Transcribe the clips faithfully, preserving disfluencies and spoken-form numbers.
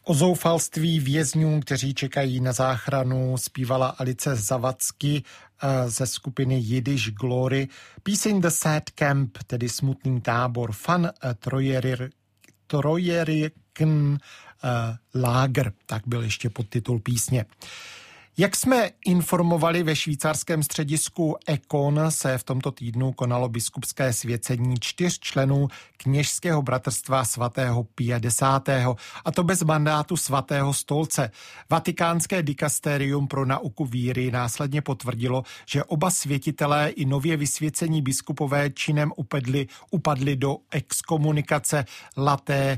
O zoufalství vězňů, kteří čekají na záchranu, zpívala Alice Zavadsky ze skupiny Yiddish Glory. Píseň The Sad Camp, tedy smutný tábor, Van Trojeriken Lager, tak byl ještě podtitul písně. Jak jsme informovali, ve švýcarském středisku Ekon se v tomto týdnu konalo biskupské svěcení čtyř členů kněžského bratrstva svatého Pia Desátého, a to bez mandátu svatého stolce. Vatikánské dikasterium pro nauku víry následně potvrdilo, že oba světitelé i nově vysvěcení biskupové činem upadli, upadli do exkomunikace laté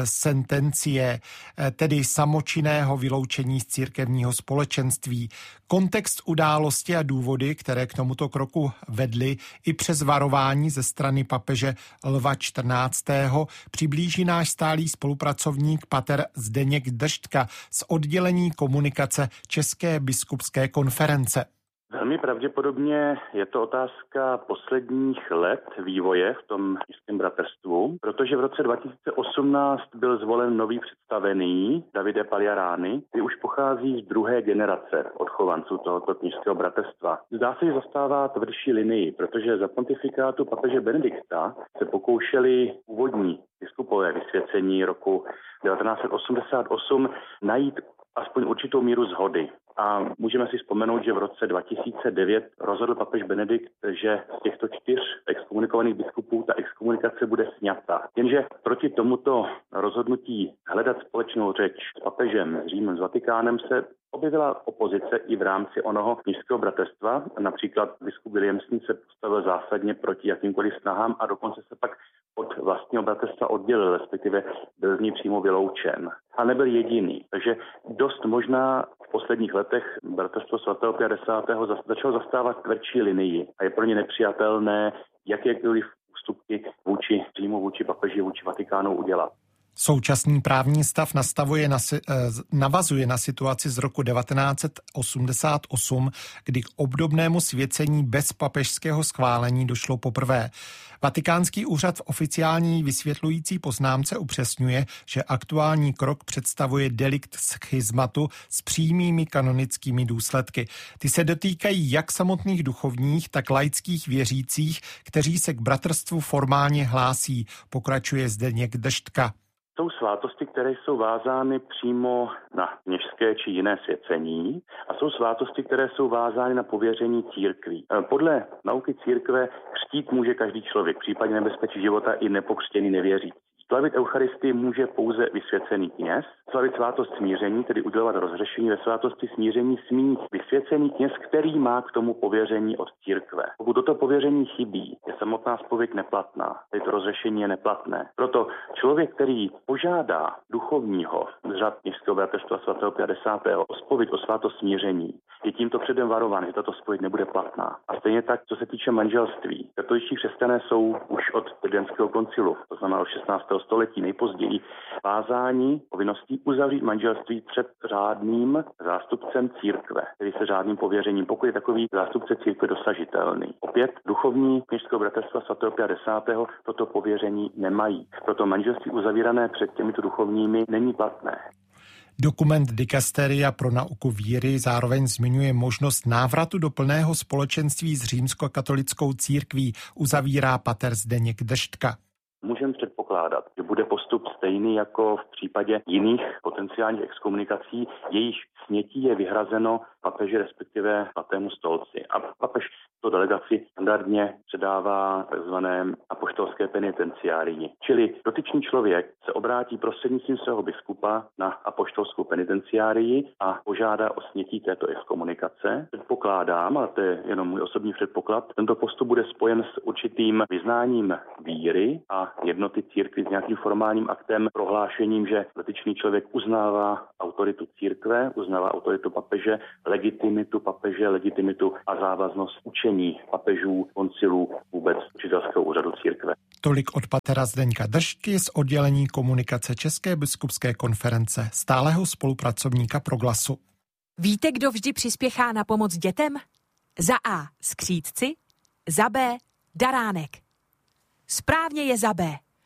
sentencie, tedy samočinného vyloučení z církevního společenství. Kontext události a důvody, které k tomuto kroku vedly, i přes varování ze strany papeže Lva čtrnáctého přiblíží náš stálý spolupracovník pater Zdeněk Držtka z oddělení komunikace České biskupské konference. Velmi pravděpodobně je to otázka posledních let vývoje v tom kněžském bratrstvu, protože v roce dva tisíce osmnáct byl zvolen nový představený Davide Pagliarani, který už pochází z druhé generace odchovanců tohoto kněžského bratrstva. Zdá se, že zastává tvrdší linii, protože za pontifikátu papeže Benedikta se pokoušeli původní biskupové vysvěcení roku devatenáct set osmdesát osm najít aspoň určitou míru shody. A můžeme si vzpomenout, že v roce dva tisíce devět rozhodl papež Benedikt, že z těchto čtyř exkomunikovaných biskupů ta exkomunikace bude sňata. Jenže proti tomuto rozhodnutí hledat společnou řeč s papežem, s Římem, s Vatikánem se objevila opozice i v rámci onoho kněžského bratrstva. Například biskup Williamson se postavil zásadně proti jakýmkoliv snahám a dokonce se pak od vlastního bratrstva oddělil, respektive byl z ní přímo vyloučen. A nebyl jediný. Takže dost možná v posledních letech bratrstvo svatého Pia Desátého začalo zastávat tvrdší linii a je pro ně nepřijatelné jakékoliv ústupky vůči Římu, vůči papeži, vůči Vatikánu udělat. Současný právní stav nastavuje na, navazuje na situaci z roku devatenáct set osmdesát osm, kdy k obdobnému svěcení bez papežského schválení došlo poprvé. Vatikánský úřad v oficiální vysvětlující poznámce upřesňuje, že aktuální krok představuje delikt schizmatu s přímými kanonickými důsledky. Ty se dotýkají jak samotných duchovních, tak laických věřících, kteří se k bratrstvu formálně hlásí, pokračuje Zdeněk Držtka. Jsou svátosti, které jsou vázány přímo na kněžské či jiné svěcení a jsou svátosti, které jsou vázány na pověření církví. Podle nauky církve křtít může každý člověk, případně nebezpečí života i nepokřtěný nevěřící. Slavit Eucharistii může pouze vysvěcený kněz. Slavit svátost smíření, tedy udělovat rozhřešení ve svátosti smíření, smí vysvěcený kněz, který má k tomu pověření od církve. Pokud toto pověření chybí, je samotná zpověď neplatná, tedy to rozhřešení je neplatné. Proto člověk, který požádá duchovního z řad kněžského bratrstva svatého Pia Desátého o zpověď o svátost smíření, je tímto předem varován, že tato zpověď nebude platná. A stejně tak, co se týče manželství. Katoličtí křesťané jsou už od Tridentského koncilu, to znamená od šestnáctého století nejpozději, vázáni povinností uzavřít manželství před řádným zástupcem církve, tedy se řádným pověřením, pokud je takový zástupce církve dosažitelný. Opět duchovní kněžského bratrstva svatého Pia Desátého toto pověření nemají. Proto manželství uzavírané před těmito duchovními není platné. Dokument dikasteria pro nauku víry zároveň zmiňuje možnost návratu do plného společenství s římskokatolickou církví, uzavírá pater Zdeněk Držtka. Můžeme předpokládat, že bude postup stejný jako v případě jiných potenciálních exkomunikací, jejich snětí je vyhrazeno papeži, respektive svatému stolci. A papež to delegaci standardně předává takzvané apoštolské penitenciárii. Čili dotyčný člověk se obrátí prostřednictvím svého biskupa na apoštolskou penitenciárii a požádá o snětí této exkomunikace. Předpokládám, a to je jenom můj osobní předpoklad, tento postup bude spojen s určitým vyznáním víry a jednoty církve s nějakým formálním aktem, prohlášením, že dotyčný člověk uznává autoritu církve, uznává autoritu papeže, legitimitu papeže, legitimitu a závaznost učení papežů, koncilů, vůbec učitelského úřadu církve. Tolik od patera Zdeňka Držky z oddělení komunikace České biskupské konference, stálého spolupracovníka Proglasu. Víte, kdo vždy přispěchá na pomoc dětem? Za A. skřídci, za B. daránek. Správně je za B.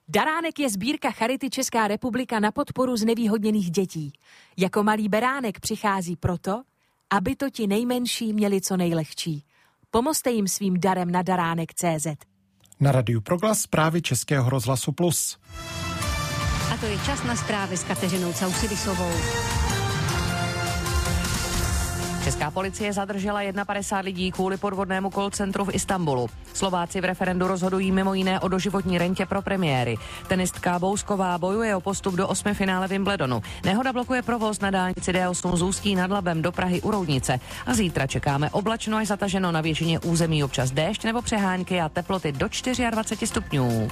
Daránek je sbírka Charity Česká republika na podporu znevýhodněných dětí. Jako malý beránek přichází proto, aby to ti nejmenší měli co nejlehčí. Pomozte jim svým darem na daránek tečka cé zet. Na Radiu Proglas zprávy Českého rozhlasu Plus. A to je čas na zprávy s Kateřinou Causidisovou. Česká policie zadržela padesát jedna lidí kvůli podvodnému call centru v Istanbulu. Slováci v referendu rozhodují mimo jiné o doživotní rentě pro premiéry. Tenistka Bousková bojuje o postup do osmi finále Wimbledonu. Nehoda blokuje provoz na dálnici D osm z Ústí nad Labem do Prahy u Roudnice. A zítra čekáme oblačno až zataženo, na většině území občas déšť nebo přehánky a teploty do dvacet čtyři stupňů.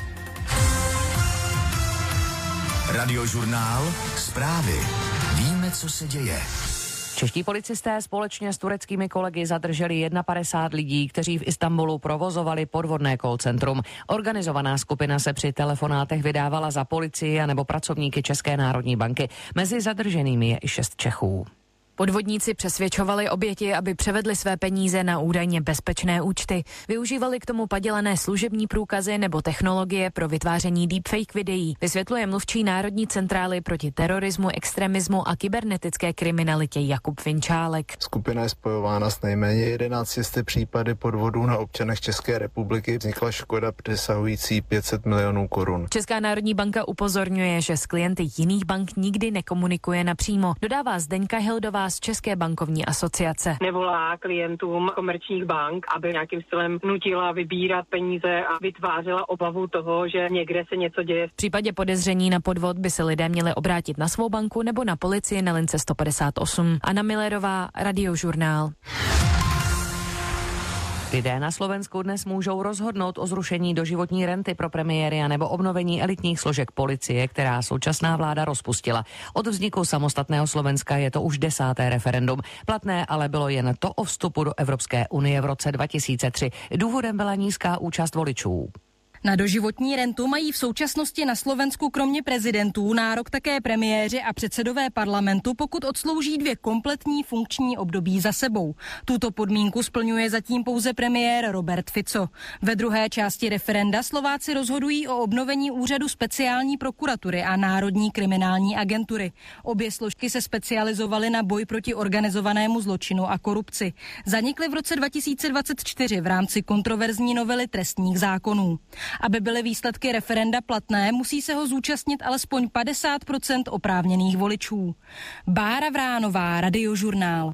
Radiožurnál, zprávy. Víme, co se děje. Čeští policisté společně s tureckými kolegy zadrželi padesát jedna lidí, kteří v Istanbulu provozovali podvodné call centrum. Organizovaná skupina se při telefonátech vydávala za policii a nebo pracovníky České národní banky. Mezi zadrženými je i šest Čechů. Podvodníci přesvědčovali oběti, aby převedli své peníze na údajně bezpečné účty. Využívali k tomu padělané služební průkazy nebo technologie pro vytváření deepfake videí, vysvětluje mluvčí Národní centrály proti terorismu, extremismu a kybernetické kriminalitě Jakub Finčálek. Skupina je spojována s nejméně jedenácti případy podvodů na občanech České republiky. Vznikla škoda přesahující pět set milionů korun. Česká národní banka upozorňuje, že s klienty jiných bank nikdy nekomunikuje napřímo. Dodává Zdeňka Hildová z České bankovní asociace. Nevolá klientům komerčních bank, aby nějakým stylem nutila vybírat peníze a vytvářela obavu toho, že někde se něco děje. V případě podezření na podvod by se lidé měli obrátit na svou banku nebo na policii na lince sto padesát osm. Anna Millerová, Radiožurnál. Lidé na Slovensku dnes můžou rozhodnout o zrušení doživotní renty pro premiéry a nebo obnovení elitních složek policie, která současná vláda rozpustila. Od vzniku samostatného Slovenska je to už desáté referendum. Platné ale bylo jen to o vstupu do Evropské unie v roce dva tisíce tři. Důvodem byla nízká účast voličů. Na doživotní rentu mají v současnosti na Slovensku kromě prezidentů nárok také premiéři a předsedové parlamentu, pokud odslouží dvě kompletní funkční období za sebou. Tuto podmínku splňuje zatím pouze premiér Robert Fico. Ve druhé části referenda Slováci rozhodují o obnovení úřadu speciální prokuratury a Národní kriminální agentury. Obě složky se specializovaly na boj proti organizovanému zločinu a korupci. Zanikly v roce dva tisíce dvacet čtyři v rámci kontroverzní novely trestních zákonů. Aby byly výsledky referenda platné, musí se ho zúčastnit alespoň padesát procent oprávněných voličů. Bára Vránová, Radiožurnál.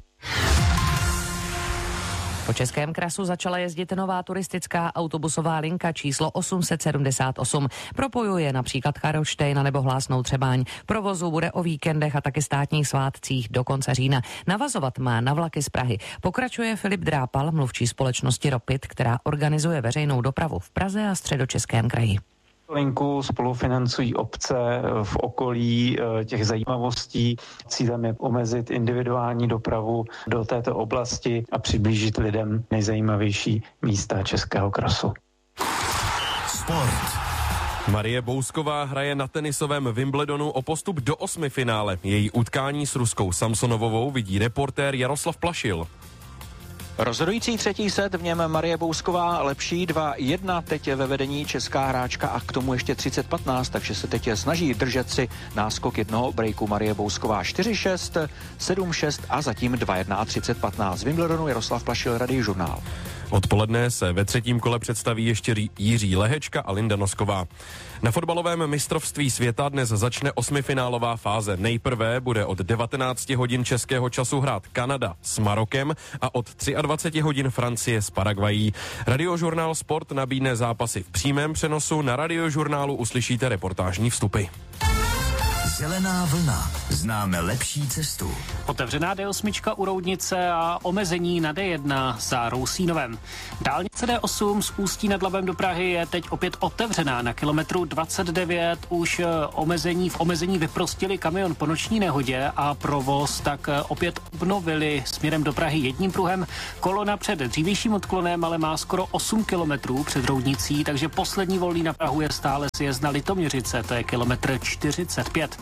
Po Českém krasu začala jezdit nová turistická autobusová linka číslo osm set sedmdesát osm. Propojuje například Karlštejn nebo Hlásnou Třebaň. Provozu bude o víkendech a taky státních svátcích do konce října. Navazovat má na vlaky z Prahy. Pokračuje Filip Drápal, mluvčí společnosti Ropit, která organizuje veřejnou dopravu v Praze a Středočeském kraji. Linku spolufinancují obce v okolí těch zajímavostí. Cílem je omezit individuální dopravu do této oblasti a přiblížit lidem nejzajímavější místa Českého krasu. Sport. Marie Bousková hraje na tenisovém Wimbledonu o postup do osmi finále. Její utkání s ruskou Samsonovovou vidí reportér Jaroslav Plašil. Rozhodující třetí set, v něm Marie Bousková lepší dva jedna, teď je ve vedení česká hráčka a k tomu ještě třicet patnáct, takže se teď snaží držet si náskok jednoho breaku. Marie Bousková čtyři šest, sedm šest a zatím dva jedna a třicet patnáct. Z Wimbledonu Jaroslav Plašil, Radiožurnál. Odpoledne se ve třetím kole představí ještě Jiří Lehečka a Linda Nosková. Na fotbalovém mistrovství světa dnes začne osmifinálová fáze. Nejprve bude od devatenáct hodin českého času hrát Kanada s Marokem a od dvacet tři hodin Francie s Paraguají. Radiožurnál Sport nabídne zápasy v přímém přenosu. Na Radiožurnálu uslyšíte reportážní vstupy. Zelená vlna. Známe lepší cestu. Otevřená D osm u Roudnice a omezení na D jedna za Rousínovem. Dálnice D osm z Ústí nad Labem do Prahy je teď opět otevřená. Na kilometru dvacet devět už omezení v omezení vyprostili kamion po noční nehodě a provoz tak opět obnovili směrem do Prahy jedním pruhem. Kolona před dřívějším odklonem ale má skoro osm kilometrů před Roudnicí, takže poslední volný na Prahu je stále sjezd na Litoměřice, to je kilometr čtyřicet pět.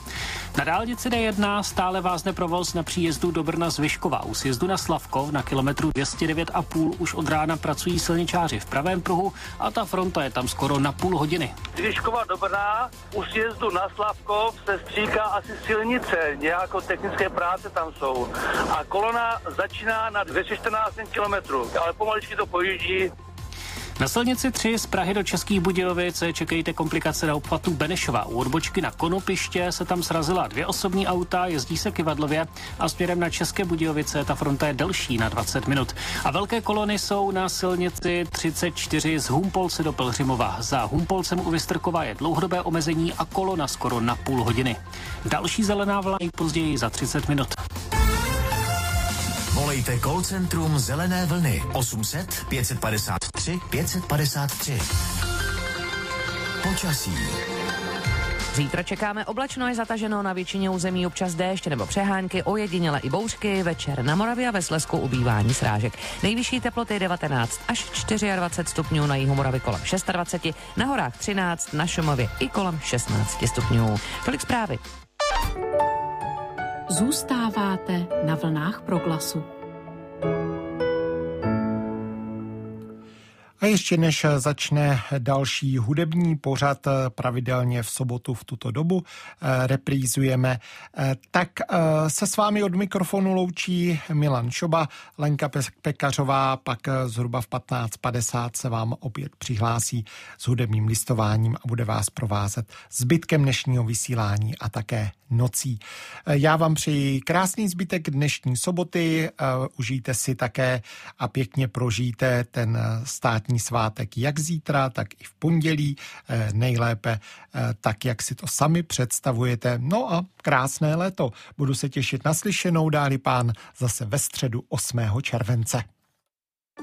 Na dálnici D jedna stále vázne provoz na příjezdu do Brna z Vyškova. U sjezdu na Slavkov na kilometru dvě stě devět a půl už od rána pracují silničáři v pravém pruhu a ta fronta je tam skoro na půl hodiny. Z Vyškova do Brna u sjezdu na Slavkov se stříká asi silnice, nějaké technické práce tam jsou. A kolona začíná na dvě stě čtrnáct kilometrů, ale pomaličky to pojíždí. Na silnici tři z Prahy do Českých Budějovic čekejte komplikace na obchvatu Benešova. U odbočky na Konopiště se tam srazila dvě osobní auta, jezdí se Kyvadlově a směrem na České Budějovice ta fronta je delší na dvacet minut. A velké kolony jsou na silnici třicet čtyři z Humpolce do Pelhřimova. Za Humpolcem u Vystrkova je dlouhodobé omezení a kolona skoro na půl hodiny. Další zelená vlna později za třicet minut. Volejte call centrum Zelené vlny osm set pět padesát tři pět padesát tři. Počasí. Zítra čekáme oblično, je zataženo, na většině území občas déšť nebo přehánky, ojediněle i bouřky, večer na Moravě a ve Slezsku ubývání srážek. Nejvyšší teploty devatenáct až dvacet čtyři stupňů, na jihu Moravy kolem dvacet šest, na horách třináct, na Šumavě i kolem šestnáct stupňů. Tolik zprávy. Zůstáváte na vlnách Proglasu. A ještě než začne další hudební pořad, pravidelně v sobotu v tuto dobu reprízujeme, tak se s vámi od mikrofonu loučí Milan Šoba, Lenka Pekařová, pak zhruba v patnáct padesát se vám opět přihlásí s hudebním listováním a bude vás provázet zbytkem dnešního vysílání a také nocí. Já vám přeji krásný zbytek dnešní soboty, užijte si také a pěkně prožijte ten státní svátek jak zítra, tak i v pondělí, nejlépe tak, jak si to sami představujete. No a krásné léto. Budu se těšit na slyšenou, dáli pán zase ve středu osmého července.